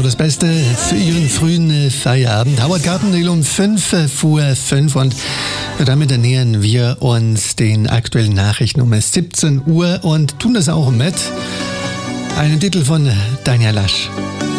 das Beste für Ihren frühen Feierabend. Howard Carpendale um 5:05 und damit ernähren wir uns den aktuellen Nachrichten um 17 Uhr und tun das auch mit einem Titel von Daniel Lasch.